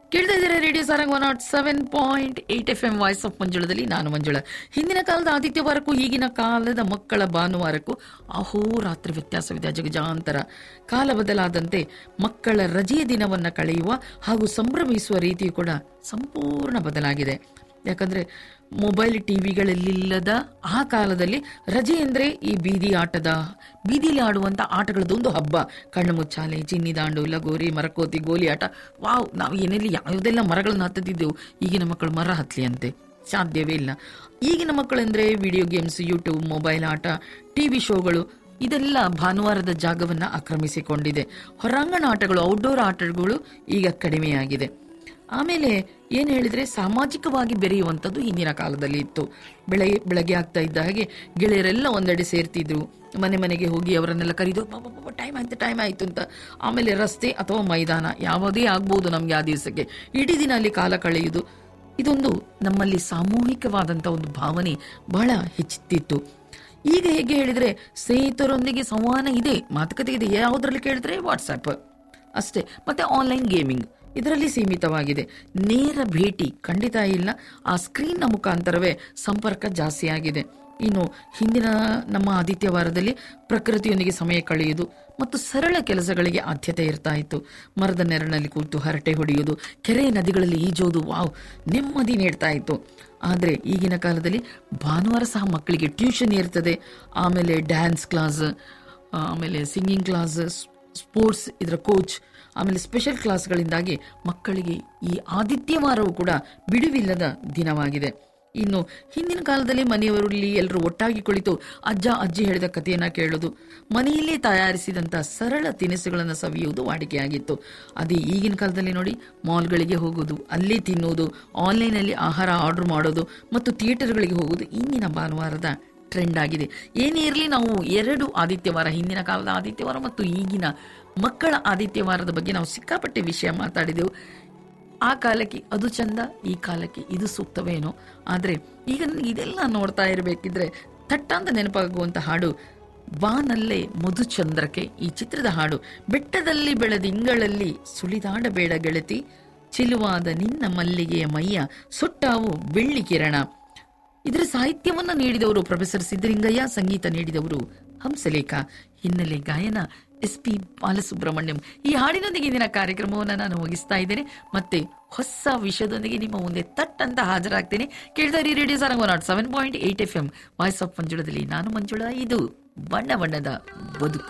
ಕೇಳ್ತಾ ಇದ್ದಾರೆ radio Sarang 107.8 FM voice of ಮಂಜುಳದಲ್ಲಿ ನಾನು ಮಂಜುಳ. ಹಿಂದಿನ ಕಾಲದ ಆದಿತ್ಯವಾರಕ್ಕೂ ಈಗಿನ ಕಾಲದ ಮಕ್ಕಳ ಭಾನುವಾರಕ್ಕೂ ಅಹೋರಾತ್ರಿ ವ್ಯತ್ಯಾಸವಿದೆ. ಜಗಜಾಂತರ. ಕಾಲ ಬದಲಾದಂತೆ ಮಕ್ಕಳ ರಜೆಯ ದಿನವನ್ನು ಕಳೆಯುವ ಹಾಗೂ ಸಂಭ್ರಮಿಸುವ ರೀತಿಯು ಕೂಡ ಸಂಪೂರ್ಣ ಬದಲಾಗಿದೆ. ಯಾಕಂದರೆ ಮೊಬೈಲ್ ಟಿವಿಗಳಲ್ಲಿಲ್ಲದ ಆ ಕಾಲದಲ್ಲಿ ರಜೆ ಅಂದರೆ ಈ ಬೀದಿಲಿ ಆಡುವಂಥ ಆಟಗಳದೊಂದು ಹಬ್ಬ. ಕಣ್ಣು ಮುಚ್ಚಾಲೆ, ಚಿನ್ನಿದಾಂಡು, ಲಗೋರಿ, ಮರಕೋತಿ, ಗೋಲಿ ಆಟ. ವಾವ್, ನಾವು ಏನೆಲ್ಲಿ ಯಾವುದೆಲ್ಲ ಮರಗಳನ್ನು ಹತ್ತದಿದ್ದೆವು. ಈಗಿನ ಮಕ್ಕಳು ಮರ ಹತ್ತಲಿಯಂತೆ ಸಾಧ್ಯವೇ ಇಲ್ಲ. ಈಗಿನ ಮಕ್ಕಳೆಂದರೆ ವಿಡಿಯೋ ಗೇಮ್ಸ್, ಯೂಟ್ಯೂಬ್, ಮೊಬೈಲ್ ಆಟ, ಟಿವಿ ಶೋಗಳು ಇದೆಲ್ಲ ಭಾನುವಾರದ ಜಾಗವನ್ನು ಆಕ್ರಮಿಸಿಕೊಂಡಿದೆ. ಹೊರಾಂಗಣ ಆಟಗಳು, ಔಟ್ಡೋರ್ ಆಟಗಳು ಈಗ ಕಡಿಮೆಯಾಗಿದೆ. ಆಮೇಲೆ ಏನು ಹೇಳಿದರೆ, ಸಾಮಾಜಿಕವಾಗಿ ಬೆರೆಯುವಂಥದ್ದು ಹಿಂದಿನ ಕಾಲದಲ್ಲಿ ಇತ್ತು. ಬೆಳಗ್ಗೆ ಆಗ್ತಾ ಇದ್ದ ಹಾಗೆ ಗೆಳೆಯರೆಲ್ಲ ಒಂದೆಡೆ ಸೇರ್ತಿದ್ರು. ಮನೆಗೆ ಹೋಗಿ ಅವರನ್ನೆಲ್ಲ ಕರೀದು ಟೈಮ್ ಆಯಿತು ಅಂತ. ಆಮೇಲೆ ರಸ್ತೆ ಅಥವಾ ಮೈದಾನ ಯಾವುದೇ ಆಗ್ಬೋದು ನಮಗೆ ಆ ದಿವಸಕ್ಕೆ, ಇಡೀ ದಿನ ಅಲ್ಲಿ ಕಾಲ ಕಳೆಯುವುದು. ಇದೊಂದು ನಮ್ಮಲ್ಲಿ ಸಾಮೂಹಿಕವಾದಂಥ ಒಂದು ಭಾವನೆ ಬಹಳ ಹೆಚ್ಚುತ್ತಿತ್ತು. ಈಗ ಹೇಗೆ ಹೇಳಿದರೆ, ಸ್ನೇಹಿತರೊಂದಿಗೆ ಸಂವಹನ ಇದೆ, ಮಾತುಕತೆ ಇದೆ. ಯಾವುದರಲ್ಲಿ ಕೇಳಿದ್ರೆ ವಾಟ್ಸಪ್ ಅಷ್ಟೇ. ಮತ್ತೆ ಆನ್ಲೈನ್ ಗೇಮಿಂಗ್ ಇದರಲ್ಲಿ ಸೀಮಿತವಾಗಿದೆ. ನೇರ ಭೇಟಿ ಖಂಡಿತ ಇಲ್ಲ. ಆ ಸ್ಕ್ರೀನ್ನ ಮುಖಾಂತರವೇ ಸಂಪರ್ಕ ಜಾಸ್ತಿ ಆಗಿದೆ. ಇನ್ನು ಹಿಂದಿನ ನಮ್ಮ ಆದಿತ್ಯವಾರದಲ್ಲಿ ಪ್ರಕೃತಿಯೊಂದಿಗೆ ಸಮಯ ಕಳೆಯುವುದು ಮತ್ತು ಸರಳ ಕೆಲಸಗಳಿಗೆ ಆದ್ಯತೆ ಇರ್ತಾ ಇತ್ತು. ಮರದ ನೆರಳಿನಲ್ಲಿ ಕೂತು ಹರಟೆ ಹೊಡೆಯುವುದು, ಕೆರೆ ನದಿಗಳಲ್ಲಿ ಈಜೋದು, ವಾವ್, ನೆಮ್ಮದಿ ನೀಡ್ತಾ ಇತ್ತು. ಆದರೆ ಈಗಿನ ಕಾಲದಲ್ಲಿ ಭಾನುವಾರ ಸಹ ಮಕ್ಕಳಿಗೆ ಟ್ಯೂಷನ್ ಇರ್ತದೆ. ಆಮೇಲೆ ಡ್ಯಾನ್ಸ್ ಕ್ಲಾಸ್, ಆಮೇಲೆ ಸಿಂಗಿಂಗ್ ಕ್ಲಾಸ್, ಸ್ಪೋರ್ಟ್ಸ್ ಇದರ ಕೋಚ್, ಆಮೇಲೆ ಸ್ಪೆಷಲ್ ಕ್ಲಾಸ್ಗಳಿಂದಾಗಿ ಮಕ್ಕಳಿಗೆ ಈ ಆದಿತ್ಯವಾರವೂ ಕೂಡ ಬಿಡುವಿಲ್ಲದ ದಿನವಾಗಿದೆ. ಇನ್ನು ಹಿಂದಿನ ಕಾಲದಲ್ಲಿ ಮನೆಯವರಲ್ಲಿ ಎಲ್ಲರೂ ಒಟ್ಟಾಗಿ ಕುಳಿತು ಅಜ್ಜ ಅಜ್ಜಿ ಹೇಳಿದ ಕಥೆಯನ್ನು ಕೇಳೋದು, ಮನೆಯಲ್ಲೇ ತಯಾರಿಸಿದಂಥ ಸರಳ ತಿನಿಸುಗಳನ್ನು ಸವಿಯುವುದು ವಾಡಿಕೆಯಾಗಿತ್ತು. ಅದೇ ಈಗಿನ ಕಾಲದಲ್ಲಿ ನೋಡಿ, ಮಾಲ್ಗಳಿಗೆ ಹೋಗೋದು, ಅಲ್ಲೇ ತಿನ್ನುವುದು, ಆನ್ಲೈನಲ್ಲಿ ಆಹಾರ ಆರ್ಡರ್ ಮಾಡೋದು ಮತ್ತು ಥಿಯೇಟರ್ಗಳಿಗೆ ಹೋಗೋದು ಇಂದಿನ ಭಾನುವಾರದ ಟ್ರೆಂಡ್ ಆಗಿದೆ. ಏನೇ ಇರಲಿ, ನಾವು ಎರಡು ಆದಿತ್ಯವಾರ, ಹಿಂದಿನ ಕಾಲದ ಆದಿತ್ಯವಾರ ಮತ್ತು ಈಗಿನ ಮಕ್ಕಳ ಆದಿತ್ಯವಾರದ ಬಗ್ಗೆ ನಾವು ಸಿಕ್ಕಾಪಟ್ಟೆ ವಿಷಯ ಮಾತಾಡಿದೆವು. ಆ ಕಾಲಕ್ಕೆ ಅದು ಚಂದ, ಈ ಕಾಲಕ್ಕೆ ಇದು ಸೂಕ್ತವೇನೋ. ಆದರೆ ಈಗ ನನಗೆ ಇದೆಲ್ಲ ನೋಡ್ತಾ ಇರಬೇಕಿದ್ರೆ ಥಟ್ಟಂತ ನೆನಪಾಗುವಂಥ ಹಾಡು ಬಾನಲ್ಲೇ ಮಧುಚಂದ್ರಕ್ಕೆ, ಈ ಚಿತ್ರದ ಹಾಡು. ಬೆಟ್ಟದಲ್ಲಿ ಬೆಳೆದಿಂಗಳಲ್ಲಿ ಸುಳಿದಾಡಬೇಡ ಗೆಳತಿ, ಚಿಲುವಾದ ನಿನ್ನ ಮಲ್ಲಿಗೆಯ ಮೈಯ ಸುಟ್ಟಾವು ಬೆಳ್ಳಿ ಕಿರಣ. ಇದರ ಸಾಹಿತ್ಯವನ್ನು ನೀಡಿದವರು ಪ್ರೊಫೆಸರ್ ಸಿದ್ದಲಿಂಗಯ್ಯ, ಸಂಗೀತ ನೀಡಿದವರು ಹಂಸಲೇಖ, ಹಿನ್ನೆಲೆ ಗಾಯನ SP ಬಾಲಸುಬ್ರಹ್ಮಣ್ಯಂ. ಈ ಹಾಡಿನೊಂದಿಗೆ ಇಂದಿನ ಕಾರ್ಯಕ್ರಮವನ್ನು ನಾನು ಮುಗಿಸ್ತಾ ಇದ್ದೇನೆ. ಮತ್ತೆ ಹೊಸ ವಿಷಯದೊಂದಿಗೆ ನಿಮ್ಮ ಮುಂದೆ ತಟ್ಟಂತ ಹಾಜರಾಗ್ತೇನೆ. ಕೇಳ್ತಾ ಇರಿ radio Sarang 107.8 FM voice of ಮಂಜುಳದಲ್ಲಿ ನಾನು ಮಂಜುಳ. ಇದು ಬಣ್ಣ ಬಣ್ಣದ ಬದುಕು.